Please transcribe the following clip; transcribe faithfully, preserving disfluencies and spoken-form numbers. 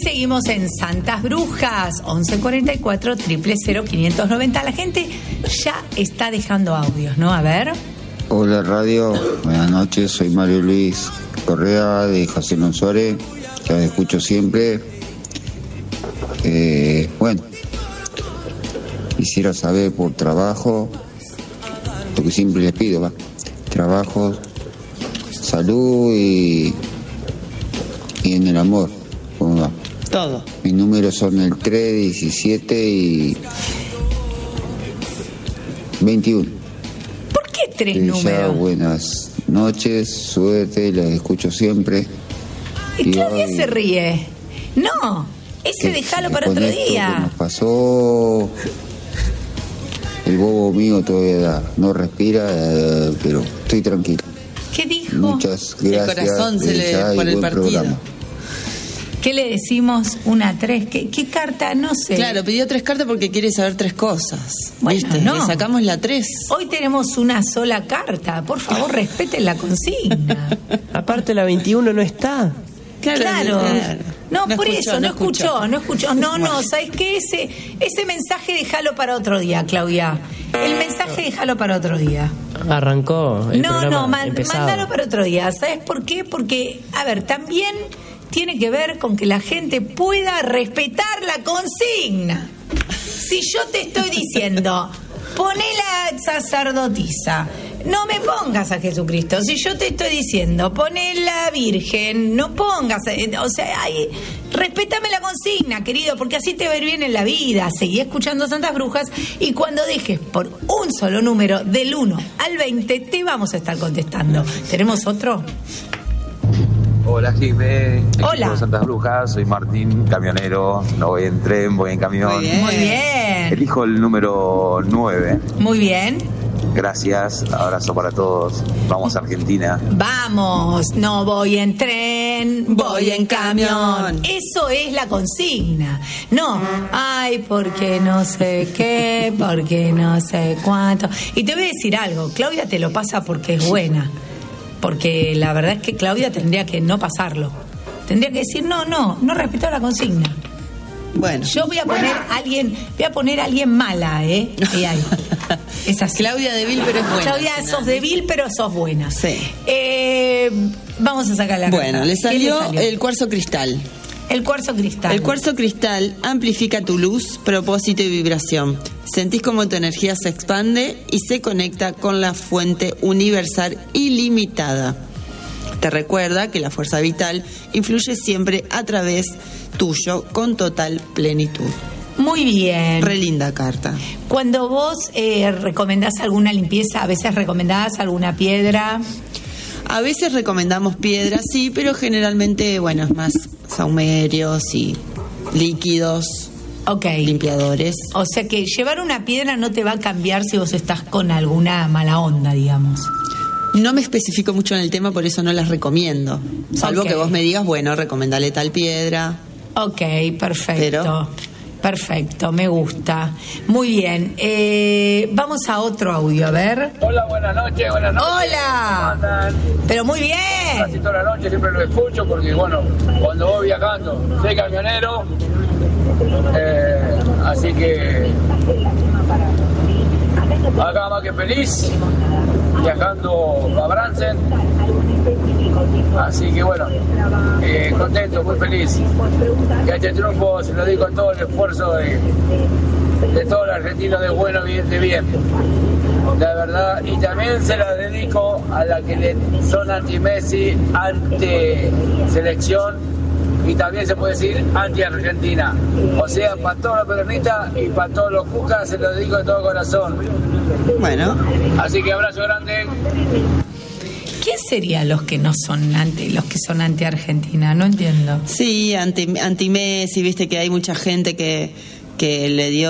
seguimos en Santas Brujas, once cuarenta y cuatro, cero cero cero, quinientos noventa. La gente ya está dejando audios, ¿no? A ver. Hola radio, buenas noches, soy Mario Luis Correa de José Luis Suárez, que los escucho siempre. Eh, bueno, quisiera saber por trabajo, lo que siempre les pido, va, trabajo, salud y, y en el amor, ¿cómo va? Todo. Mis números son el tres, diecisiete y veintiuno. ¿Por qué tres Eh, números? Ya, buenas noches, suerte, las escucho siempre. Y Claudia hoy, se ríe. No, ese que déjalo si para con otro esto que día. nos pasó, el bobo mío todavía no respira, eh, pero estoy tranquilo. ¿Qué dijo? Muchas gracias. El corazón se desde le ya y por el buen partido. programa. ¿Qué le decimos? Una tres. ¿Qué, qué carta? No sé. Claro, pidió tres cartas porque quiere saber tres cosas. Bueno, ¿Viste? no. Le sacamos la tres. Hoy tenemos una sola carta. Por favor, respeten la consigna. Aparte la veintiuno no está. Claro. claro. No, No por escuchó, eso, no no escuchó, escuchó. no escuchó. No, no, Bueno. ¿sabes qué? Ese, ese mensaje déjalo para otro día, Claudia. El mensaje déjalo para otro día. Arrancó el No, programa no, man- empezado. mándalo para otro día. ¿Sabes por qué? Porque, a ver, también tiene que ver con que la gente pueda respetar la consigna. Si yo te estoy diciendo, poné la sacerdotisa, no me pongas a Jesucristo. Si yo te estoy diciendo, poné la Virgen, no pongas, eh, o sea, ay, respétame la consigna, querido, porque así te va a ir bien en la vida. Seguí escuchando Santas Brujas y cuando dejes por un solo número, del uno al veinte, te vamos a estar contestando. ¿Tenemos otro? Hola, Jimé. Hola. Equipo de Santas Brujas, soy Martín, camionero. No voy en tren, voy en camión. Muy bien. Muy bien, Elijo el número nueve. muy bien. Gracias, abrazo para todos. Vamos a Argentina. Vamos, no voy en tren, voy en camión. Eso es la consigna. No, ay, porque no sé qué, porque no sé cuánto. Y te voy a decir algo, Claudia te lo pasa porque es buena. Porque la verdad es que Claudia tendría que no pasarlo. Tendría que decir, no, no, no respeto la consigna. Bueno. Yo voy a poner a alguien, voy a poner a alguien mala, ¿eh? Y ahí. Es así. Claudia débil, pero es buena. Claudia, al final. sos débil, pero sos buena. Sí. Eh, vamos a sacar la Bueno, carta. le ¿Qué salió, el cuarzo cristal. El cuarzo cristal. El cuarzo cristal amplifica tu luz, propósito y vibración. Sentís como tu energía se expande y se conecta con la fuente universal ilimitada. Te recuerda que la fuerza vital influye siempre a través tuyo con total plenitud. Muy bien. Re linda carta. Cuando vos eh, recomendás alguna limpieza, a veces recomendás alguna piedra. A veces recomendamos piedras, sí, pero generalmente, bueno, es más saumerios y líquidos, Ok. limpiadores. O sea que llevar una piedra no te va a cambiar si vos estás con alguna mala onda, digamos. No me especifico mucho en el tema, por eso no las recomiendo. Salvo Ok. que vos me digas, bueno, recomendale tal piedra. Ok, perfecto. Pero- Perfecto, me gusta. Muy bien. Eh, vamos a otro audio, a ver. Hola, buenas noches, buenas noches. Hola. ¿Cómo andan? Pero muy Casi bien. toda la noche siempre lo escucho porque, bueno, cuando voy viajando, soy camionero, eh, así que acá más que feliz, viajando a Bransen, así que bueno, eh, contento, muy feliz. Que este triunfo se lo digo con todo el esfuerzo de, de todo el argentino de bueno, bien, de bien. La verdad, y también se la dedico a la que le son anti-Messi, anti-selección y también se puede decir anti-Argentina. O sea, para todos los peronistas y para todos los cucas se lo dedico de todo corazón. Bueno, Así que abrazo grande. ¿Quién serían los que no son anti, los que son anti Argentina? No entiendo. sí, anti, anti Messi, viste que hay mucha gente que, que le dio